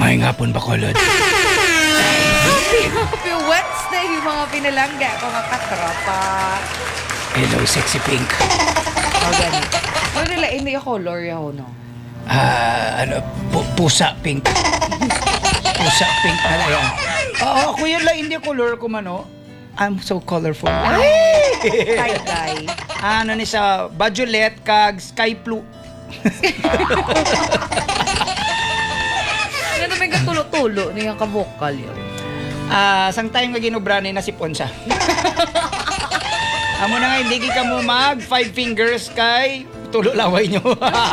May hapon ba, Kulod? Happy Wednesday, mga pinalangga, mga katropa. Hello, sexy pink. O, gani. Ano nila, hindi ako color yaw, no? Pusa pink. Pusa pink na yan. Oo, ako yun lang, hindi color ko man, no? I'm so colorful. Tie-dye. Ano ni sa Bajolet kag Sky Blue. Ano may katulo-tulo niyang kabokal yun. Sang tayong kaginubra ni na si Ponsa. Amo na nga, hindi ka mo mag 5 fingers kay tulo laway nyo.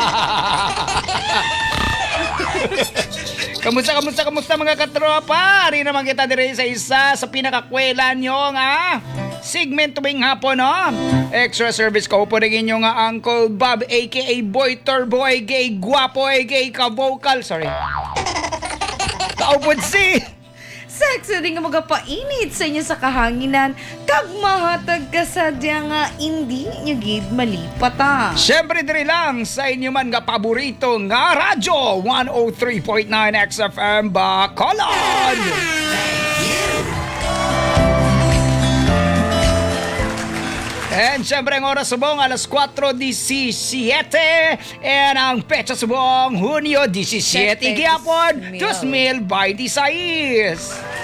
Kamusta mga katropa? Ari naman kita dire sa isa sa pinakakwela nyo nga segment tuwing hapon, no? Extra service ko po rin inyo nga Uncle Bob aka Boy Turbo aka Guapo aka Ka-Vocal. Sorry. Kaupod si Sexy din nga magapainit sa inyo sa kahanginan. Kag mahatag ka sadya nga hindi nyo gid malipata. Siyempre diri lang sa inyo man nga paborito nga radyo 103.9 XFM Bacolod. And siyempre ang oras subong alas 4:17 and ang petsa subong Hunyo 17 gihapon 2026.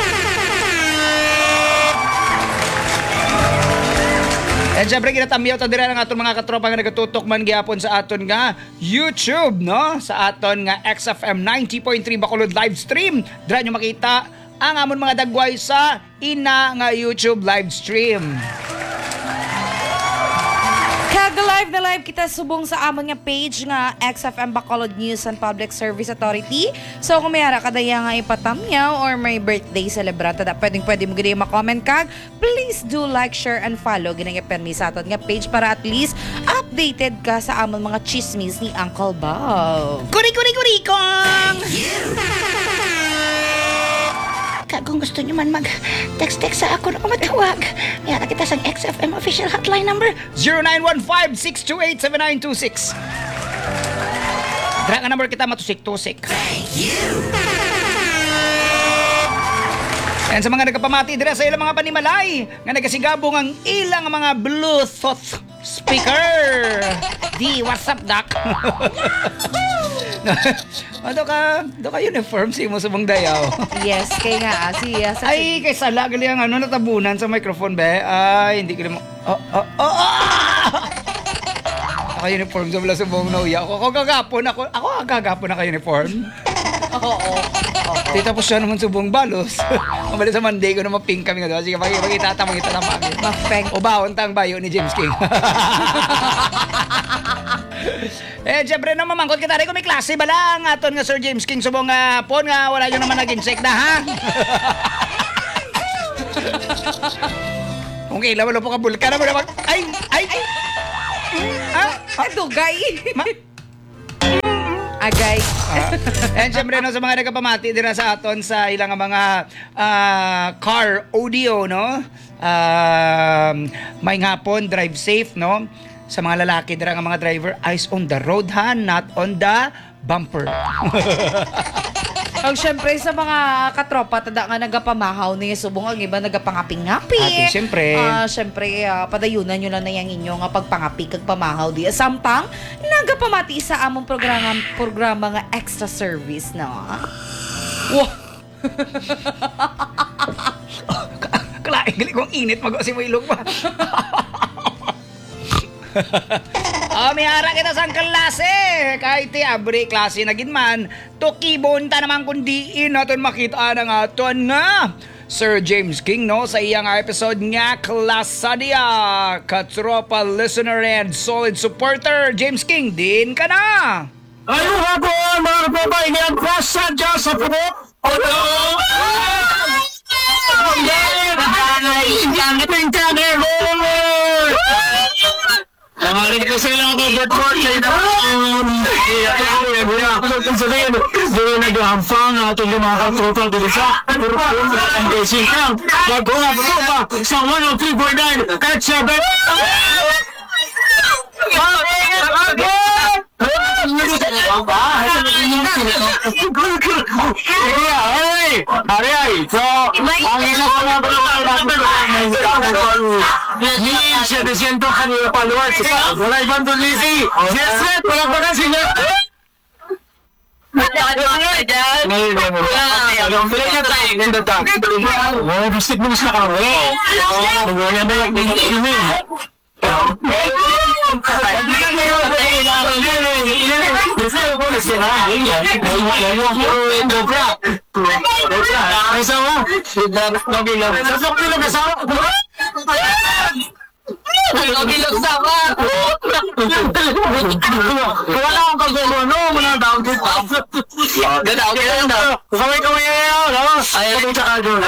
And syempre ginatamyaw ta dira ng aton mga katropa nga nagatutok man gihapon sa aton nga YouTube, no? Sa aton nga XFM 90.3 Bacolod live stream. Dira nyo makita ang amon mga dagway sa ina nga YouTube live stream. Live na live kita subong sa amon nga page nga XFM Bacolod News and Public Service Authority. So kung may hara kadaya nga ipatamyaw or may birthday celebrata da pwede mo gid ma-comment kag please do like, share and follow ginang permi sa aton nga page para at least updated ka sa amon mga chismis ni Uncle Bob. Kuri kong! Kung gusto nyo man mag-text sa ako na matawag, mayara kita sa XFM official hotline number 0915-628-7926. Dra nga number kita matusik-tusik. Thank you! And sa mga nagkapamati dira sa ilang mga panimalay nga nagasigabong ang ilang mga Bluetooth speaker. Di, what's up, Doc? Do ka uniform si mo sa mong dayaw. Yes, kay nga siya sa Ay, kay sala gali ang natabunan sa microphone be. Ay, hindi ko mo. Ako uniform sa mula sa buong nauya. Ako kagapon naka uniform. Oo. Di tapos siya naman sa buong balos. Umalis sa Monday ko na mapink kami nga. Sige, magkita na mami. Mapeng. O baon tang bayo ni James King. Siyempre naman mangkot kita rin kung may klase ba lang aton nga Sir James King subong nga pon nga wala yun naman nag-insect na ha. Kung kailan wala po ka bulka na mo naman. Ay! Dugay! Agay. And syempre no, sa mga nagkapamati din sa aton sa ilang mga car audio, no? May hapon, drive safe, no? Sa mga lalaki dira nga mga driver, eyes on the road ha, not on the bumper. Ang syempre sa mga katropa tada nga nagapamahaw ni subong ang iba nagapangapi-ngapi. Ate, syempre. Syempre padayunan nyo lang na yang inyo nga pagpangapi kag pamahaw di. Samtang nagapamati sa among programa nga extra service no. Wow. Kalaing gali kong init mag-si mo ilog pa. May hara kita sa klase. Kahit abre klase na ginman, tukibon ta naman kundiin natin makita na nga aton nga Sir James King, no? Sa iyang episode nga Klasadia, katropa listener and solid supporter James King, din ka na. Ano ako mga kapabay nga Klasadia sa puno? Ano? Nangaling ko sila ako good fortune na kung sabihin doon nag-ahampang ating mga katropa dito sa ang basic lang bago nga pa sa 103.9 at 7 So, ang isa ko na ni 700 kanila followers. Wala ibang tulisi. Yes, sir. Wala pa kasi niya. Bisik mo na kami. Ganyan na yung ini. Wala akong pagbubuno, mga daon dito. Kaway-kaway yan, no? Ayaw sa kagul.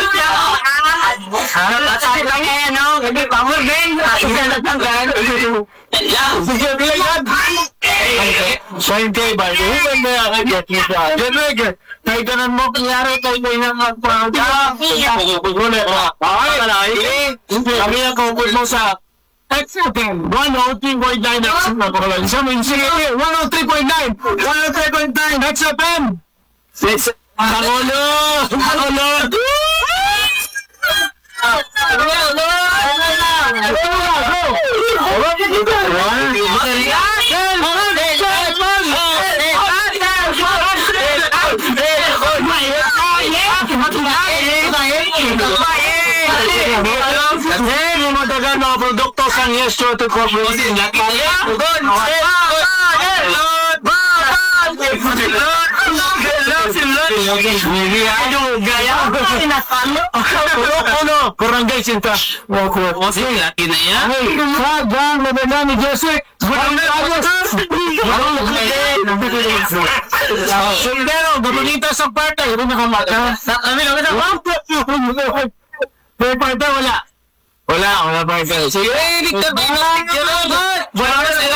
Sakit lang yan, no? Hindi, pamor din. Sige, bilayan. 20 ba? Hindi ba yan? Genreg, kahit ganun mo, kunyari, kahit may nangagpang kami ang kupod mo sa XFM 103.9 XFM. Sige, 103.9 XFM. Pangulo! Matagal mga produkto sa Yes Choto Corporation. Kurangay cinta. Laki na yan. Sagang mababa ni Joseph. Sundero, gabagita sa parta. Ito nakamata. May parta, wala. Wala parta. Sige, Victor Bang. Wala na sila.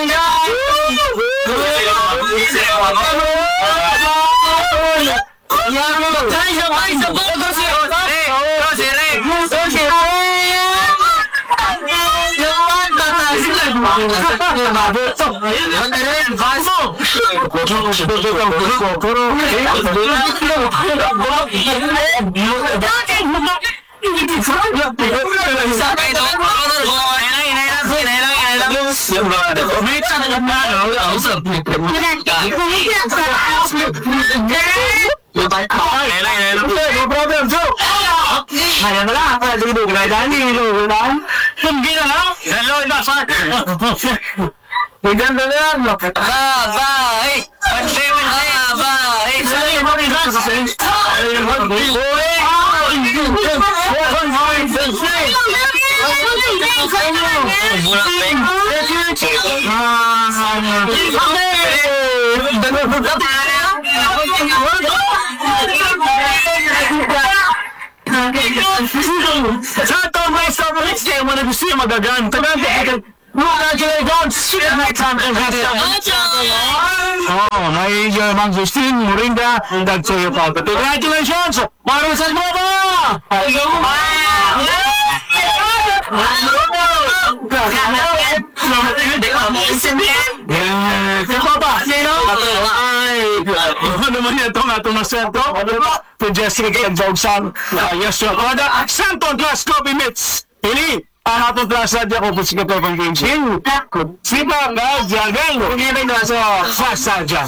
Maganda na yan. Bye-bye! Sa ito, may Starbucks kayo mo na gusto yung magagan. Congratulations! Next time, oh, may Mang Justin, Moringa, nagsuyo pa. Congratulations! Marusan mo ba? Ano naman yan itong atong nasento? Pedestrian and Jogsan. Yes, sir. Santon Plus Coffee Mix. Ini ang atong klasa di ako po siya po pang ginsing. Sipa nga, jagan. Kung yun na sa fast sadya.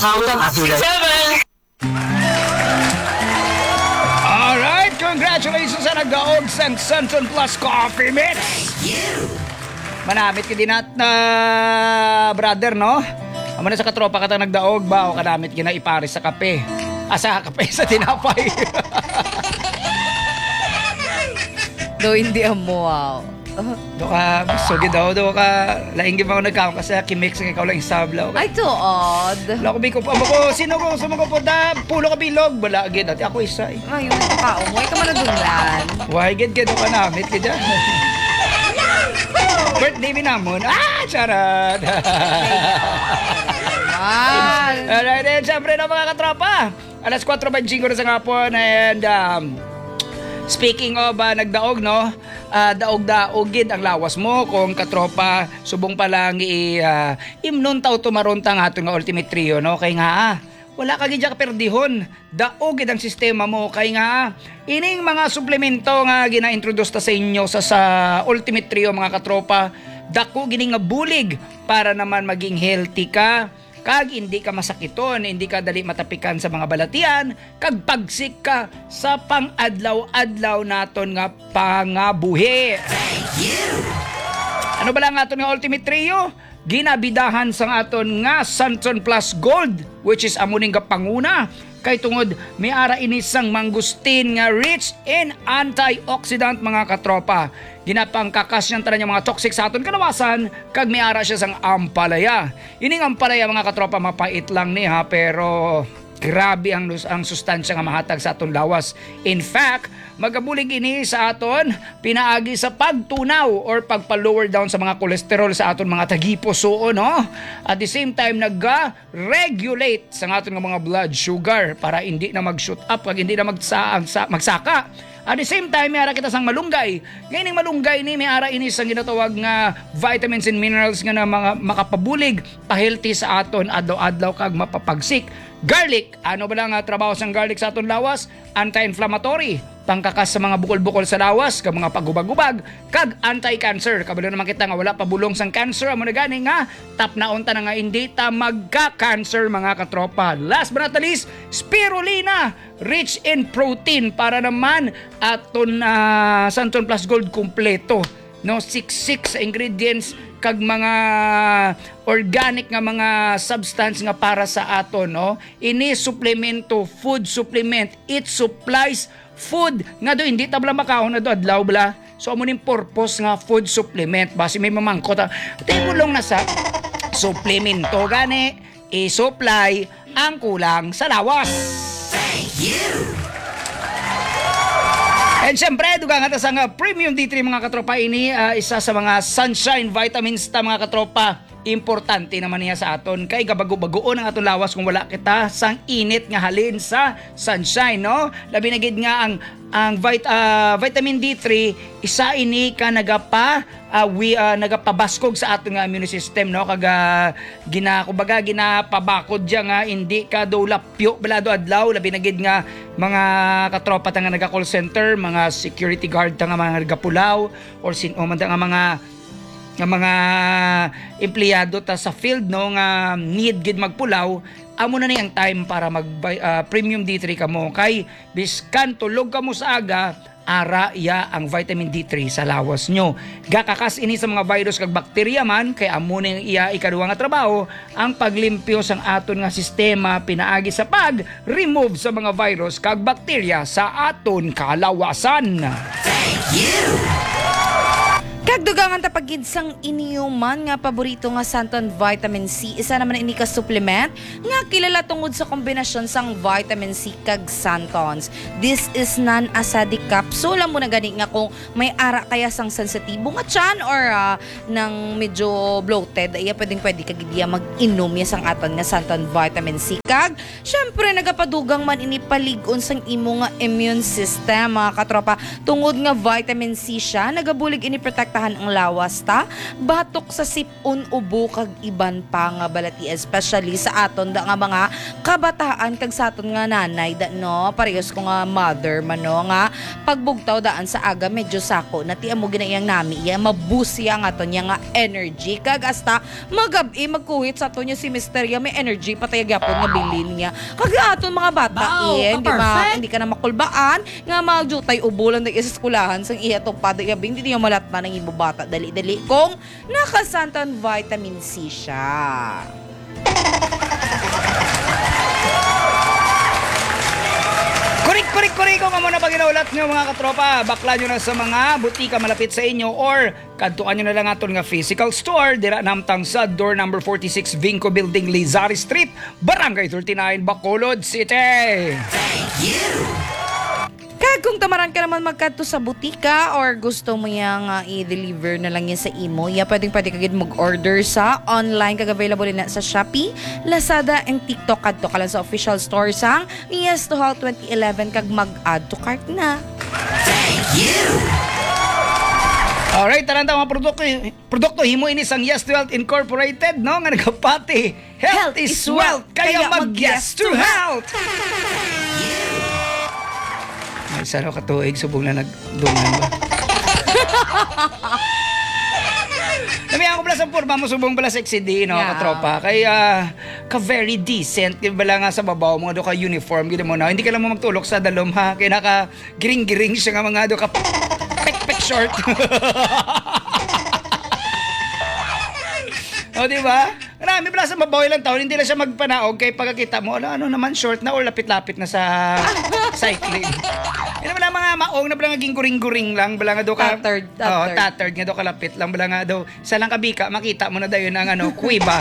Alright, congratulations sa nagdaog sa Santon Plus Coffee Mix. Manamit ka din at brother, no? Amo na sa katropa ka tang nagdaog ba o kanamit gina ipare sa kape. Sa kape sa tinapay. Do hindi amo, wow. Do ka, sugi daw ka, laing giba ko nagkakaw kasi kimix ng ikaw lang isablaw. Ay, tuod. Lako bi ko pa ako, sino ko sa mga po da, pulo ka bilog, bala agad, ati ako isa eh. Ayun, tao mo. Ay ka manadunglan. Why, ged ka namit ka dyan. Birthday mi namon. Charot. Alright, and syempre na mga katropa. Alas 4:25 na sa ngapon and speaking of nagdaog, no? daog-daog gid ang lawas mo kung katropa subong pa lang imnon taw tumaron ta nga aton nga ultimate trio no kay nga wala ka gid ka perdihon daog gid ang sistema mo kay nga ining mga suplemento nga gina-introduce ta sa inyo sa ultimate trio mga katropa dako gini nga bulig para naman maging healthy ka kag hindi ka masakiton, hindi ka dali matapikan sa mga balatian, kag pagsik ka sa pang-adlaw-adlaw naton nga pangabuhi. Ano ba lang aton nga ultimate trio? Ginabidahan sa aton nga Santon Plus Gold, which is amuning nga panguna kay tungod may ara inisang mangustin nga rich in antioxidant mga katropa. Ginapangkakas niyang tanan yung mga toxic sa aton kanawasan kag may ara siya sang ampalaya. Ining ampalaya mga katropa mapait lang ni ha pero grabe ang sustansya nga mahatag sa aton lawas. In fact, magabulig ini sa aton pinaagi sa pagtunaw or pagpa-lower down sa mga kolesterol sa aton mga tagipuso no. At the same time nag-regulate sa aton nga mga blood sugar para hindi na mag-shoot up kag hindi na magsaka. At the same time, may ara kita sang malunggay. Ngayon malunggay ni may ara ini sang ginatawag nga vitamins and minerals nga na mga makapabulig, pa-healthy sa aton adlaw-adlaw kag mapapagsik. Garlic, ano ba lang trabaho sang garlic sa aton lawas? Anti-inflammatory, pangkakas sa mga bukol-bukol sa lawas, kag mga pagubag-ubag, kag anti-cancer. Kabalo naman kita nga wala pa bulong sang cancer, amo na gani nga tap na unta na nga hindi ta magka-cancer mga katropa. Last but not least, spirulina, rich in protein para naman aton Santon Plus Gold kompleto. No, 66 ingredients kag mga organic nga mga substance nga para sa aton no. Ini suplemento, food supplement, it supplies food nga do hindi tabla makaon na do adlaw bla. So amo ning purpose nga food supplement base may mamangkot tibulong na sa suplemento gani i-supply ang kulang sa lawas. And syempre, dugang atas ang Premium D3 mga katropa ini, isa sa mga sunshine vitamins ta mga katropa. Importante naman niya sa aton kay gabago-bagoon ang aton lawas kung wala kita sang init nga halin sa sunshine no. Labi na gid nga ang vitamin D3 isa ini ka nagapabaskog sa aton nga immune system no kag ginapabakod diya nga hindi ka daw lapyo balado adlaw labi na gid nga mga katropa ta nga naga-call center, mga security guard ta nga mga nagapulaw or mga empleyado ta sa field no nga need gid magpulaw amo na ni ang time para mag Premium D3 kamo kay biskan tulog kamo sa aga ara iya ang vitamin D3 sa lawas nyo. Gakakas ini sa mga virus kag bakterya man kay amo ning iya ikaduha nga trabaho ang paglimpyo sang aton nga sistema pinaagi sa pag-remove sa mga virus kag bakterya sa aton kalawasan. Thank you. Kagdugangan tapagid sang inyuman nga paborito nga Santon Vitamin C. Isa naman ini ka supplement nga kilala tungod sa kombinasyon sang vitamin C kag Santons. This is non-acidic capsule. Mo na gani nga kung may ara kaya sang sensitibo nga tiyan or nang medyo bloated, iya pwede kagid iya mag-inom ya sang aton nga Santon Vitamin C. Kag syempre nagapadugang man ini paligon sang imo nga immune system mga katropa. Tungod nga vitamin C siya, nagabulig ini protektahan ang lawas ta, batok sa sipon ubo kag iban pa nga balati especially sa aton da nga mga kabataan kag sa aton nga nanay da no parehas ko nga mother man no nga pagbugtaw daan sa aga medyo sako na ti amo ginayang nami iya mabusi ang aton nga energy kag hasta magabi magkuhit sa aton si Misterya may energy patay gyapon nga bilin niya kag aton mga bata hindi ka na makulbaan nga magjutay ubo lang sa eskwelahan sang iya to paday gabi hindi niya malat na ng ibo bata dali-dali kung nakasantan vitamin C siya. Kurik kung amo na paginaulat nyo mga katropa, bakla nyo na sa mga butika malapit sa inyo or kadtuan nyo na lang aton nga physical store dira namtang sa door number 46 Vinco Building, Lizari Street, Barangay 39, Bacolod City. Thank you! Kag kung tamaran ka naman magkadto sa butika or gusto mo yang i-deliver na lang yan sa imo, pwede kagid mag-order sa online kag available na sa Shopee, Lazada and TikTok kadto ka lang sa official store sang Yes to Hall 2011 kag mag-add to cart na. Thank you. Alright, taranta mga produkto himo ini sang Yes to Health Incorporated, no? Nga nagapati. Health is wealth, kaya mag-yes to health. Ay, saro katuig, subong na nagdungan ba? Namihan ko pala sa purma mo, subong pala sexy di, no, Yeah. katropa. Kaya, ka-very decent, bala nga sa babaw, mga do ka uniform, gina mo na. Hindi ka lang mo magtulok sa dalom, ha? Kaya naka-giring-giring siya nga mga do ka pek-pek short. O, di ba? Marami pala sa babaw ilang taon, hindi lang siya magpanaog kay pagkakita mo, ano naman, short na or lapit-lapit na sa cycling. Yan naman ang mga maong na bala nga guring-guring lang, bala nga do ka... Tattered. Tattered nga do kalapit lang, bala nga do, isa lang kabika, makita mo na dayon ang ano, kuiba.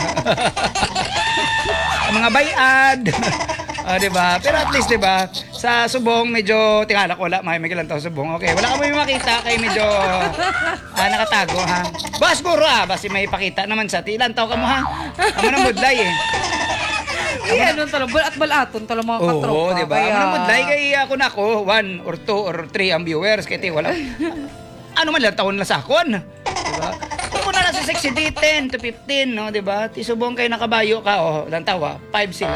Ang mga bayad. Diba? Pero at least, diba, sa subong, medyo, tingala ko, wala, may lang tao subong. Okay, wala ka mo yung makita, kay medyo, nakatago, ha? Bas, guro, basi may pakita naman sa ilan tao ka mo, ha? Amo na mudlay, eh. Ano talo, at balaton talo mga katropa. Oo, diba? Kaya... Amo na mudlay, kay ako na ako, 1 or 2 or 3 ang viewers, kaya wala. Ano man lang taon na sakon, diba? Kung na nasa 60 di 10 to 15, no, diba? Tisubong kayo nakabayo ka, lang tawa, 5 sila.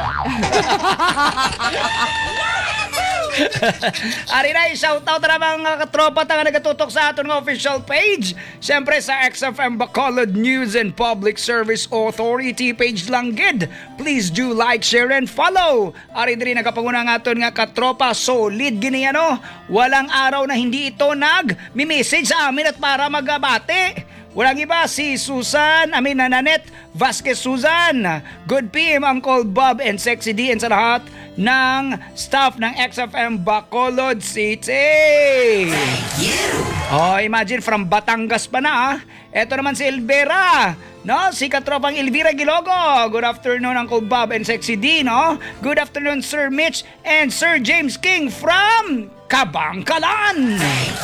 Ari na, shoutout na mga katropa nga nagatutok sa aton nga official page. Siyempre sa XFM Bacolod News and Public Service Authority page lang gid. Please do like, share, and follow. Ari diri nagapanguna nga aton nga katropa, solid gini ano. Walang araw na hindi ito nag-message sa amin at para magabate. Walang iba, si Susan, Nanette Vasquez Susan. Good PM, Uncle Bob and Sexy D, and sa lahat ng staff ng XFM Bacolod City. Oh, imagine from Batangas pa na. Ito naman si Elvira, no? Si katropang Elvira Gilogo. Good afternoon, Uncle Bob and Sexy D, no? Good afternoon, Sir Mitch and Sir James King from Kabangkalan.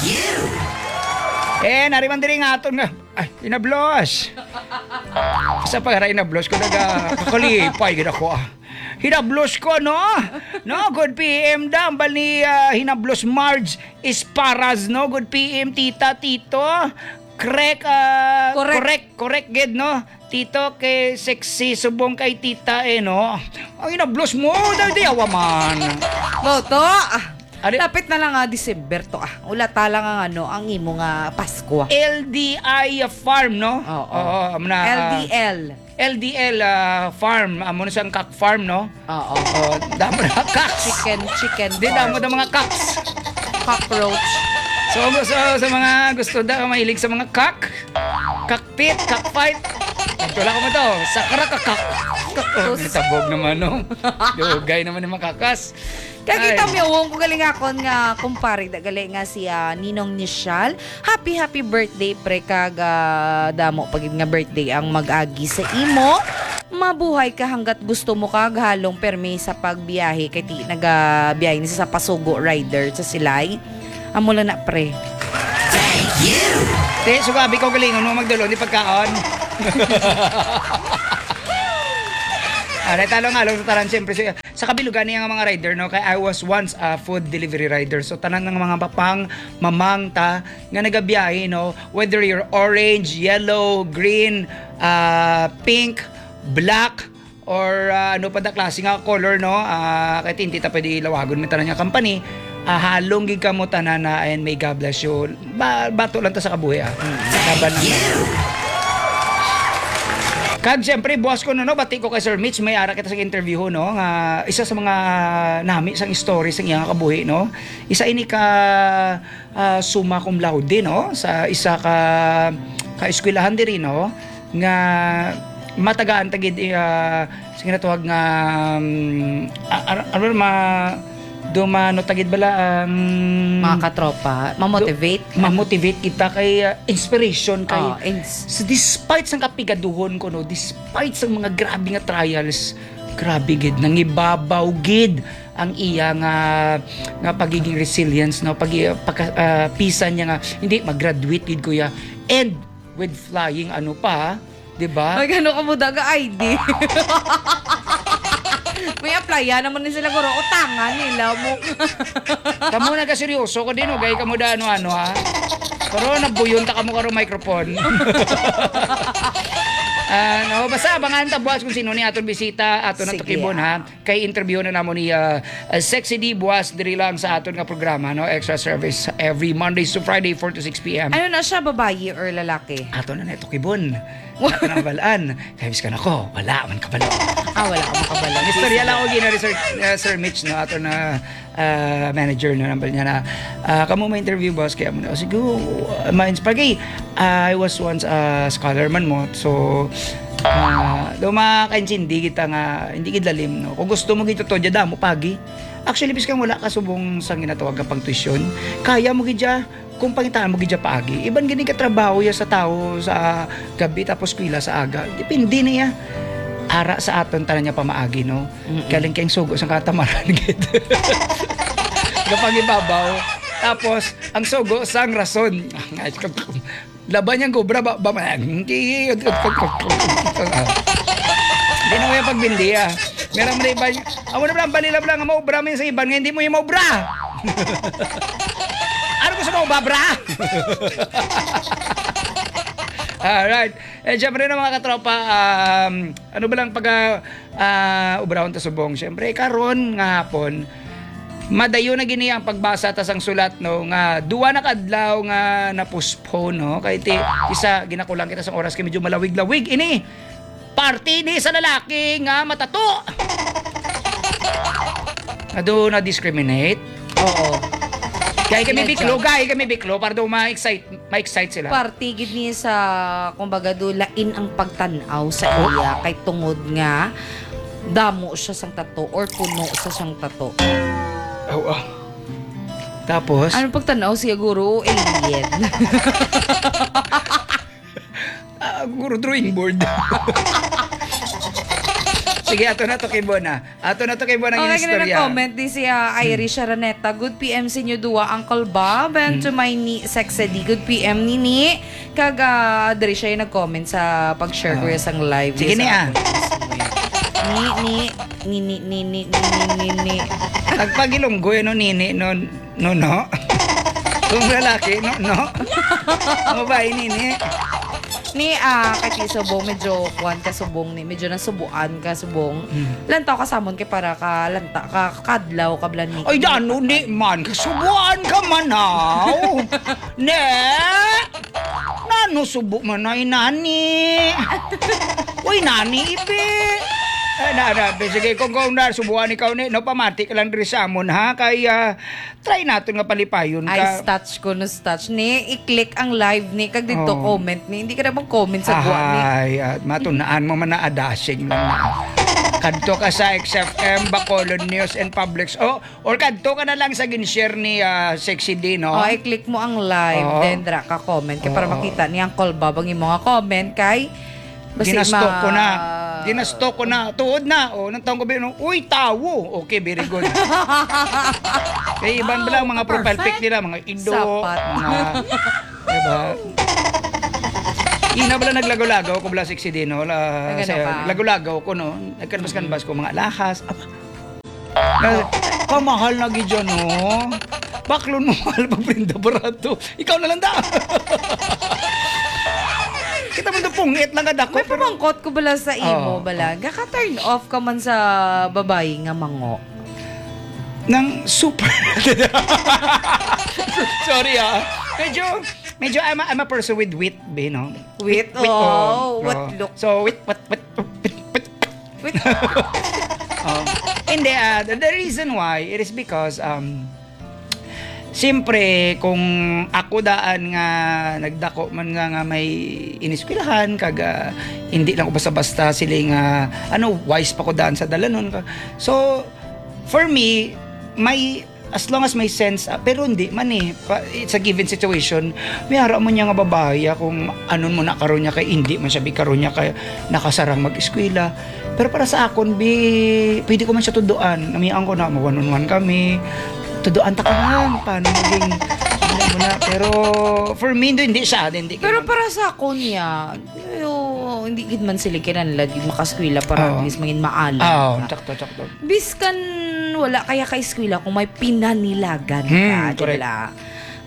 Nariman diri nga aton nga. Ay, inablos. Sa pagara inablos ko kakalipay gid ako. Hinablos ko, no? No, good PM dam bal ni hinablos Marge Isparas, no? Good PM tita, tito. Correct gid, no? Tito kay sexy subong kay tita no. Ang hinablos mo, dahil awaman. Boto! Ari- Lapit na lang December to Ula talang ang imo nga Pasko. LDI farm, no? Oo. LDL. LDL farm, amo na siyang kak farm, no? Oo. Damo na kaks. Chicken. Di damo na mga kaks. Cockroach. So sa mga gusto mahilig sa mga cockpit, cockfight. Wala ko mo to, sakara kakak. Tabog naman, no? Dugay naman yung makakas. Kaya kita mo, kung galing ako nga kumpare, galing nga si Ninong Nishal. Happy birthday pre kag damo pag nga birthday ang mag-agi sa imo. Mabuhay ka hanggat gusto mo kag halong permi sa pagbiyahe kay ti nagabiyahe ni sa Pasugo Rider sa Silay. Amo lang na pre. Thank you! Sugabi ko galing, ano magdalo ni pagkaon? Talong-along sa talan, siyempre sa kabilugan niya mga rider, no? Kaya I was once a food delivery rider. So tanan ng mga papang, mamang ta nga nagabiyahe, no? Whether you're orange, yellow, green, pink, black, or ano pa da klase nga color, no? Kahit hindi ta pwede ilawagon mo tanan nga company. Halong gig ka mo tanan na and may God bless you. Bato lang ta sa kabuhi. Laban ng kag siyempre, boss ko no, bati ko kay Sir Mitch, may ara kita sa interview, no, nga isa sa mga nami sang story sa iyang kabuhi, no. Isa ini ka summa cum laude, no, sa isa ka eskwelahan diri, no, nga matagaan tagid sige na tuwag nga dumano tagid bala ang Mga katropa, mamotivate kita kay inspiration kay ins- despite sang kapigaduhon ko, no, despite sang mga grabe nga trials, grabe gid nangibabaw gid ang iya nga pagiging resilience, no, pisa niya nga hindi mag-graduate gid kuya, and with flying ano pa, di ba? Ay, gano'n ka mo daga ID. May applyan naman din sila guro. Utangan nila mo. Kamu na ka seryoso ko din, gay ka mo da ano ha. Pero nabuyon ta ka mo karo microphone. No, basta abangan ta buwas kung sino ni aton bisita aton na Sige, tukibon ha. Kay interview na namo ni Sexy D buwas diri lang sa aton nga programa no, extra service every Mondays to Friday 4 to 6 p.m. Ano na siya, babae or lalaki? Aton na tukibon. Aton na balaan. Kaya ka nako, wala man kabalo. Wala ka makabala. Istorya lang ako gina Sir Mitch no aton na manager no number niya na kamo may interview boss kaya mo na siguro ma-inspire kay I was once a scholar man mo so do makaintindi kita nga hindi gid lalim no kung gusto mo gid to jada mo pagi actually bis kang wala ka subong sang ginatawag ka pang tuition kaya mo gid ja kung pangitaan mo gid ja paagi iban gini ka trabaho ya sa tao sa gabi tapos kwila sa aga depende na ya ara sa aton tanan niya pamaagi no galing kayong sugo sa katamaran gid kapag ibabaw tapos ang sugo sang rason laban niyang gobra ba hindi na mo yung pagbindi meron mo na iba amo na lang balilab lang maubra mo sa iban nga hindi mo yung maubra ano gusto mo babra alright. Siyempre na mga katropa, ano ba lang pag ubrahon ta subong? Siyempre, karon nga hapon, madayo na gini ang pagbasa tas ang sulat no nga duwa na kadlaw nga na-postpone no kay ti isa ginakulang kita sa oras kay medyo malawig-lawig ini party ni sa lalaki nga matato ado na discriminate Oo. kaya kami biklo para daw ma-excite sila Party gid ni sa kumbaga lain ang pagtanaw sa iya kay tungod nga damo siya sang tato or puno sa siyang tato. Tapos Ano pagtanaw siya guro? Alien. guro drawing board sige ato na to kay Bona ang Okay, istorya na-comment din si Irish Araneta. Good PM sa inyo duwa, Uncle Bob. And to my Sexy D, good PM nini. Dari siya yung nag-comment sa pag-share ko yung sang live. Sige niya. Ni. Pagpagilonggoy no nini no kung lalaki no babae nini Ni kay subong medyo kuan ka subong ni medyo nasubuan ka subong. Lantaw ka samon kay para ka lanta ka kadlaw ka blan ni. ay dano ni man kasubuan ka manaw ne nano subo man ay nani uy nani ipi sige kung subuan ikaw ni no pamati ka lang diri sa amon ha kay try natin nga palipayon Ay, ka touch ko no touch ni i-click ang live ni kag dito comment ni hindi ka na mag-comment sa buwan ni. ay matunaan mo man na adasing lang na kadto ka sa XFM Bacolod News and Publics or kadto ka na lang sa gin-share ni Sexy D no I-click mo ang live then dra ka comment kay para makita ni Uncle Bob ang imong nga comment kay Ginastok ko na. Tuod na. Nang taong ko ba yun? Uy, tawo. Okay, very good. Kaya iban ba lang mga profile pic nila, mga ido, Sapat. mga, diba? Ina ba lang naglagaw-lagaw ko bala 60 din, no? Lagaw-lagaw ko, no? Nagkanbas-kanbas ko, mga lahas. Kamahal na gidyo, no? Baklon mo, mahal pag Brenda Barato. Ikaw na lang da. Kita mo ito pungit lang kadako. May pamangkot ko bala sa imo bala. Gaka-turn off ka man sa babae nga mango. Nang super. Sorry Medyo I'm a person with wit, no? Wit? What look? So wit. Hindi, the reason why it is because siyempre, kung ako daan nga nagdako man nga may iniskwelahan kaga hindi lang ko basta-basta siling wise pa ko daan sa dalanon ka. So, for me, as long as may sense, pero hindi man it's a given situation, may hara mo niya nga babae kung anon mo na karon niya kay hindi man siya karon niya kay nakasarang mag-eskwela. Pero para sa akon, pwede ko man siya tuduan. Namiyan ko na, one-on-one kami. Tuduan ta ka lang. Paano maging mo na. Pero for me, hindi siya. Pero para sa ako niya, hindi gid man sila kinanla di makaskwela para at least maging maalam ka. Takto. Biskan wala kaya ka eskwela kung may pinanilagan ka, correct. diba?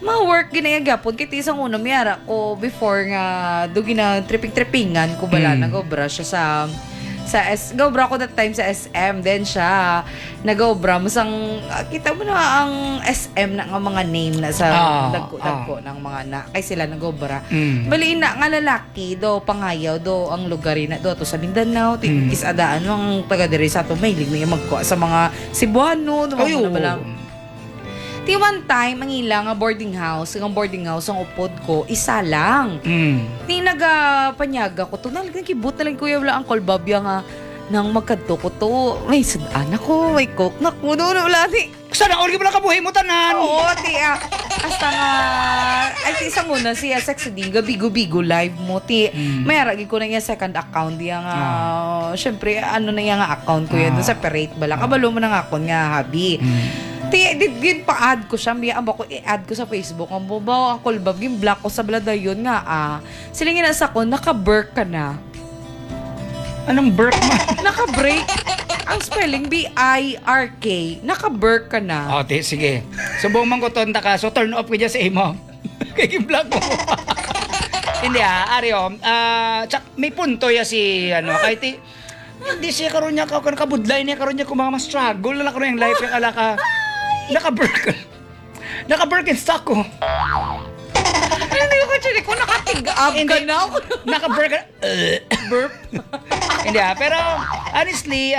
ma-work ginayagapon kay isang una miyara ko before nga do gina tripping-trippingan ko bala nagobra siya gobra ko that time sa SM then siya nagobra musang kita mo na ang SM na nga mga name na sa dagko ng mga na kay sila nagobra bali na nga lalaki do pangayaw do ang lugar na do to sa Mindanao kisadaan ang taga diri sa to mailig na magkuha sa mga Cebuano no mga bala. Ti one time, ang ilang boarding house ang upod ko, isa lang. Ti nagapanyaga ko, to nagkibut na lang kuya wala ang kolbabya nga nang magkadto ko to. May sudan ako, may coke na ko, wala ti. Sana all mo lang kabuhi mo tanan. Oo, ti hasta nga, ay ti isang muna siya, sexy din, bigo-bigo live mo, ti. May aragi ko na yung second account, yung syempre, ano na yung account ko yan, separate bala. Kabalo mo na nga ako nga, habi. Gin pa-add ko siya, may amba ko i-add ko sa Facebook. Ang bubaw, ako albab, gin block ko sa blada yun nga, silingin na sa ko, naka-birk ka na. Anong birk man? Naka-break. Ang spelling, B-I-R-K. Naka-birk ka na. O, sige. Subong man ko tonta ka, so turn off ko dyan sa imo. Kaya vlog mo. Hindi Aryo, may punto ya si, kahit hindi siya karoon niya kabudlay niya karoon niya kung mga ma-struggle na karoon yung life yung alaka. Naka-Birkenstock ko. Hindi ko actually kung nakatig-up ka na ako. Naka-Birken... burp. Hindi pero honestly,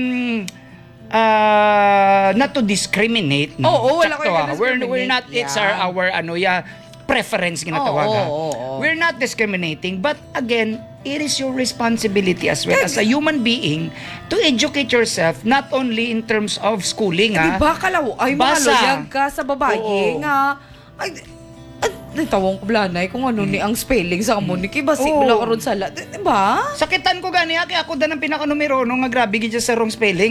not to discriminate. No? Oo, wala ko yung We're not, it's our preference ginatawagan. We're not discriminating, but again, it is your responsibility as well as a human being to educate yourself not only in terms of schooling. Diba kalaw, ay makaluyag ka sa babae nga. Ay, tawang ko blanay kung ano ni ang spelling sa amo ni kibasi wala karon sala. Diba? Sakitan ko gani kaya ako dan ang pinaka-numero no nga grabe gid sa wrong spelling.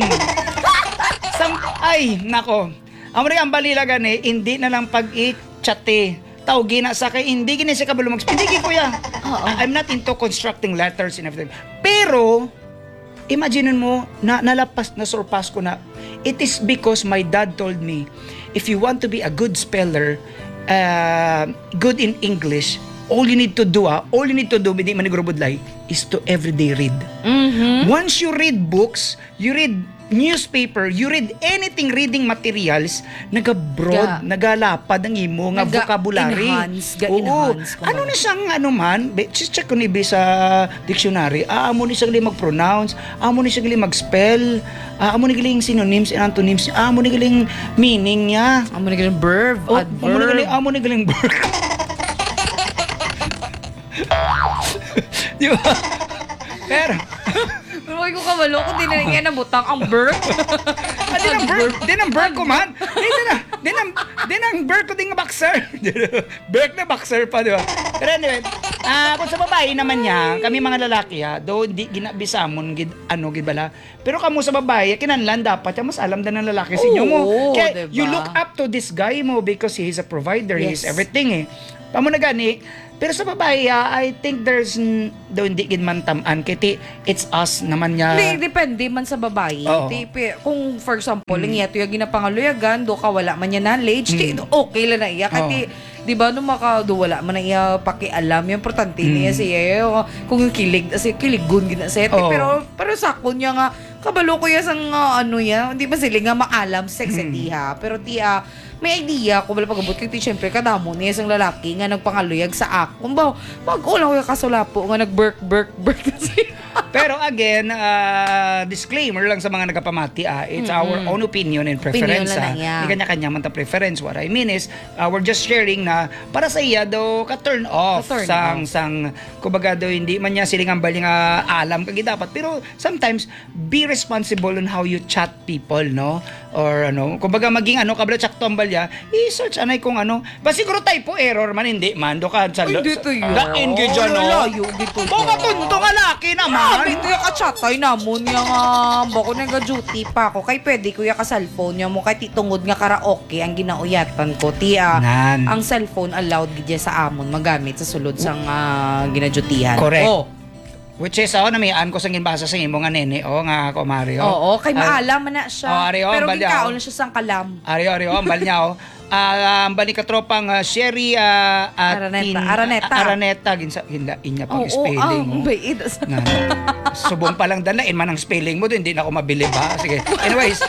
Ay, nako. Amri ang balila gani, hindi na lang pag-i-chate. Tawgi na sa kay hindi gini siya kabalo hindi kuya. I'm not into constructing letters and everything. Pero imagine mo na surpass ko na. It is because my dad told me, if you want to be a good speller, good in English, all you need to do, hindi manigurubudlay, is to everyday read. Once you read books, you read newspaper, you read anything reading materials, naga-broad, nagalapad ang imo nga vocabulary. Enhance. Ano na siyang check ko ni sa dictionary. Amo ni siya gali mag-pronounce, amo ni siya gali mag-spell, amo ni galing synonyms and antonyms, amo ni galing meaning niya. Amo ni galing verb, adverb. Amo ni galing verb. Di ba? Pero Huwag ko kabalo kung di na nga nabutang ang bird. Din ang bird ko man. Din ang bird ko din nga boxer. Bird na boxer pa, di ba? Pero anyway, kung sa babae naman niya, kami mga lalaki do hindi ginabisamon gid bala. Pero kamo sa babae, kinahanglan dapat mas alam din ng lalaki sa inyo mo. Kaya diba? you look up to this guy mo because he is a provider, he is everything Pamo na gani. Pero sa babae, I think there's hindi gid man tamaan kiti it's us naman niya. Depende man sa babae. Oo. Kung for example, yung yato yung ginapangaluyagan, do ka wala man niya knowledge, okay lang na iya. Kasi, di ba, nung wala man na iya pakialam, yung importante niya siya, kung yung kilig, kiligun gina siya. Pero sakon niya nga, kabalo ko yan sang hindi ba sila nga maalam sex ha. Pero may idea ko wala pagabot kay syempre kadamo niya isang lalaki nga nagpangaluyag sa ako. Mag-ulang ko kasulapo nga nag-burk kasi. Pero again, disclaimer lang sa mga nagapamati, it's our own opinion and preference. Hindi kanya-kanya man ta preference. What I mean is, we're just sharing na para sa iya daw ka-turn off. Kumbaga daw hindi man niya silingan bali nga alam kagi dapat. Pero sometimes, be responsible on how you chat people, no? Or kumbaga maging kabla chak tombalya, i-search anay kung ba siguro typo error man, hindi man. Do ka sa dito yun. engage Layo dito. Baka tunto nga laki naman. Dito yung kachatay namon yung bako nag-duty pa ako. Kay pwede ko yung ka-cellphone niya mo. Kay titungod nga karaoke ang ginauyatan ko. Ang cellphone allowed gidya sa amon magamit sa sulod sang ginadutihan. Correct. Which is, namayaan ko sa ginbasa sa imo nga nene, nga ko Mario. Oo, kay maalam man na siya. Ario, pero balya, gikaon na siya sang kalam. Ario, ang balnya, bali katropang Sherry Araneta ginsa inya pang spelling mo. Nga. Subong pa lang dalain man ang spelling mo, hindi na ako mabilib ha. Sige. Anyways.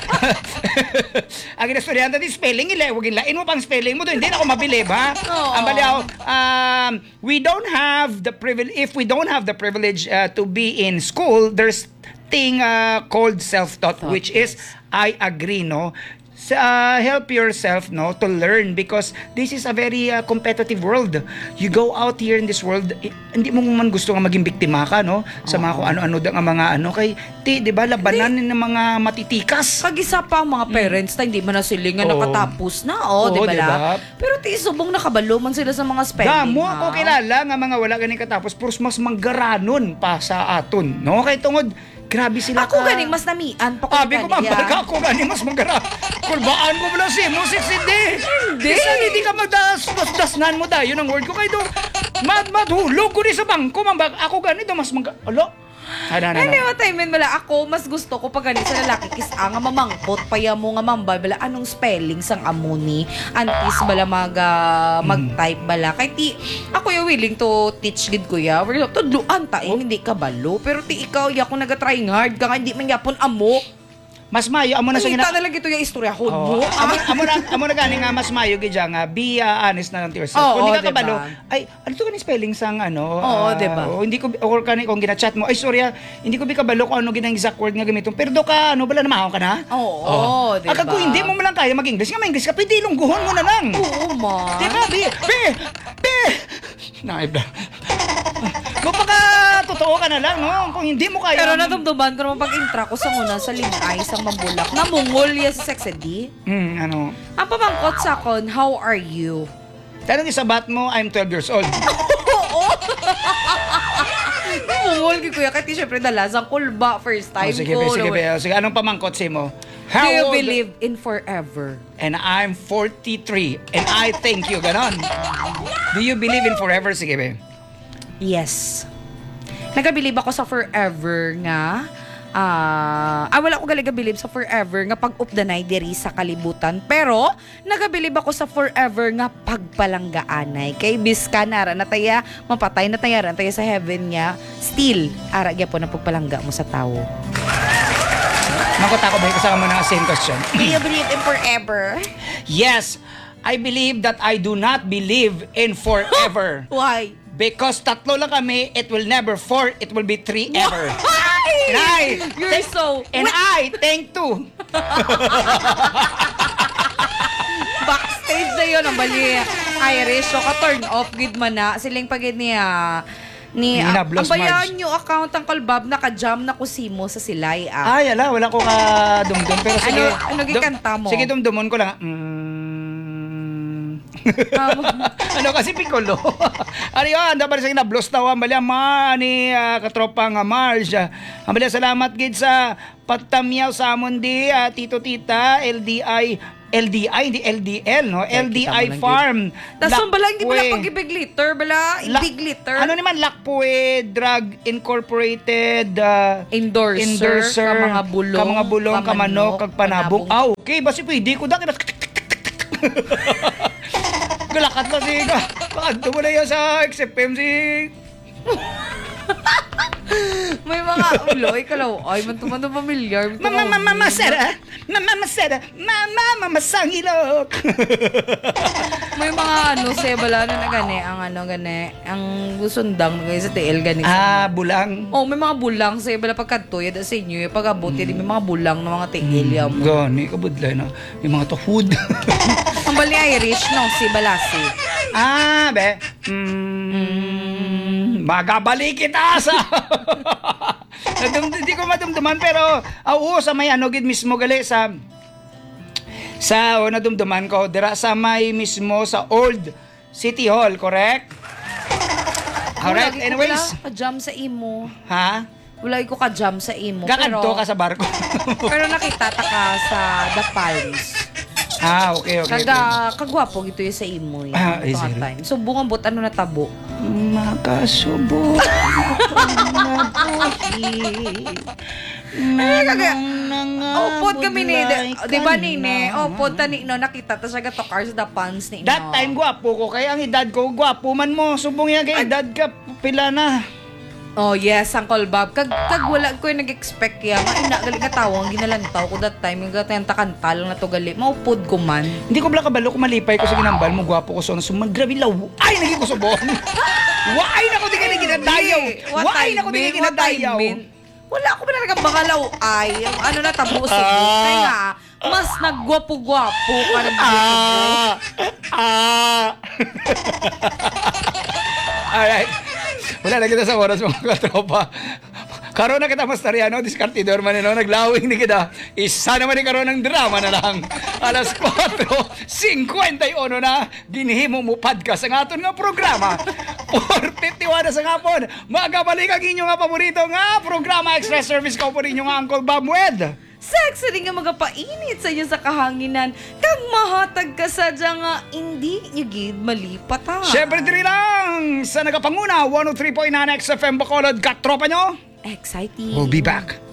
Ang estudyante di spelling ila, wag ilain mo pang spelling mo, hindi na ako mabilib ha. Ang bali ako, we don't have the privilege, if we don't have the privilege to be in school, there's thing called self-taught, which is I agree, no? Help yourself, no, to learn, because this is a very competitive world. You go out here in this world, hindi mo man gusto nga maging biktima ka, no, sa mga kung ano-ano nga mga ano kay di ba labanan ng mga matitikas. Kag-isa pa ang mga parents na hindi man na sila nga nakatapos na, di ba diba? Pero subong nakabalo man sila sa mga spelling. Damo ako kilala nga mga wala ganing katapos, puros mas manggaranon pa sa aton, no, kay tungod grabe sila ako ganing mas namian pa ko. Sabi ko mambalka ako ganing mas magara. Kulbaan ko mula si music hindi. Hindi ka magdasnan mo dayo ng word ko kay do. Madhulog ko rin sa bangko mambag ako ganito mas alo. Ano yung time bala ako mas gusto ko pag ganito sa lalaki kisa nga mamangkot paya mo nga mambal bala anong spelling sang amuni antis bala mag-type bala kay ti ako yung willing to teach gid kuya tudluan ta hindi ka balo pero ti ikaw ya kung naga-trying hard ka nga hindi man yapon amo mas mayo amo na sa gina. Na lang ito yung istorya ho. Amo na gani nga mas mayo gid nga be honest na lang to yourself. Kung di ka kabalo, ay ano to kani spelling sang ano? Diba? Hindi ko or kani kung gina-chat mo, ay sorry, hindi ko bi kabalo kung ano ginang exact word nga gamiton. Pero do ka ano bala na mahon ka na? Diba? Agad kung hindi mo man lang kaya mag-English, nga mag-English ka, pwede lungguhon mo na lang. Oo, ma. Diba? Be. Naibda. Baka totoo ka na lang, no? Kung hindi mo kaya. Pero nadumduman ko naman pag-intra ko sa una sa lingay sa mambulak. Namungol ya si Sexedy. Ano? Ang pamangkot sa kon, how are you? Tanong isabat mo, I'm 12 years old. Oo. Namungol ki kuya kasi syempre dalasang kulba first time Sige, ko. sige. Anong pamangkot si mo? Do you believe in forever? And I'm 43 and I thank you, ganon. Do you believe in forever? Sige, be. Yes. Nagabilib ako sa forever nga. Wala ko galiga-believe sa forever nga pag-updanay diri sa kalibutan. Pero, nagabilib ako sa forever nga pagpalanggaanay. Kay biska nara na taya, mapatay na tayaran taya sa heaven nga, still, ara gya po na pagpalangga mo sa tao. Nakot ako ba kasama mo na same question? Do you believe in forever? Yes, I believe that I do not believe in forever. Why? Because tatlo lang kami, it will never 4, it will be 3 ever. Why? You're so... And I thank 2. Backstage na yun, ang bali Irish. So, ka-turn off, gid man na. Siling pagid niya... ang bayan nyo account ang kalbab naka-jam na kusimo sa silay. Ay, wala ko ka-dumdum. Pero sige. Ano gikanta mo? Sige, dumdumon ko lang. Ano kasi piccolo. Ano yun? Dapat sa kinablos na ang bali ni katropang Mars. Ang bali salamat gid sa pagtamyaw sa amon di tito tita LDI, hindi LDL, no? LDI Farm. Tapos bala, hindi bala pag-ibig liter, bala, big liter. Ano naman, Lakpue Drug Incorporated endorser, ka mga bulong, kamanok, kagpanabong. Okay, basi pwede ko da. Galakat na siya. Pakanto mo na yan sa XFM si... May mga uloy, kalaw. Ay, mantumando pamilyar. Mama Sera. Mama Sangilok. May mga sebala na gani, ang gusundang sa TL gani. Bulang. May mga bulang sebala pagkadto yada sa inyo, pag-abot may mga bulang ng mga TL mo. Gani kabudlay na. May mga to food. Ang bali Irish no, si Balasi. Be. Magabalik kita sa... Hindi ko madumduman pero sa may gid mismo gali sa nadumduman ko dira sa may mismo sa Old City Hall, correct? Alright, anyways. Wala ka-jam sa imo. Ha? Wala ko ka-jam sa imo. Gakanto ka sa barko. Pero nakita ta ka sa The Palms. Okay. Kagwapo gito yung sa imo. Is it? Time. So, bungang bot, ano natabo? Makasubo. Pod kami ni, di ba nini? Pod ta ni, no, nakita ta siya gato cars the pants ni. That time gwapo ko, kaya ang edad ko, gwapo man mo. Subong yan kay edad ka, pila na. Oh yes, Uncle Bob. Kag wala ko yung nag-expect ya. Ina gali ka tawang ginalantaw ko that time. Yung gatenta kanta lang na to gali. Maupod ko man. Hindi ko bala kabalo, kumalipay ko sa ginambal mo, gwapo ko so sumagrabi law. Ay, naging ko subong. Waay na ko di ka ginadayaw. Waay na ko di ka ginadayaw. Wala ko ba na nagabangalaw ay. Ano na tabo subong. Kaya nga, mas nagwapo-gwapo ka ng Alright. Wala na kita sa oras mga katropa. Karoon na kita Mastariano, diskartidor man naglawing ni kita. Isa naman ni karoon ng drama na lang. Alas 4:51 na, ginhimo mo podcast ang aton nga programa. 4:51 na sa hapon. Magabalik ang inyo nga paborito nga programa Express Service ko po rin nga Uncle Bob Wed. Sexy rin nga magapainit sa inyo sa kahanginan. Kag mahatag ka sa nga hindi nyo gid malipat ha. Siyempre diri lang sa nagapanguna 103.9 XFM Bacolod, katropa nyo. Exciting. We'll be back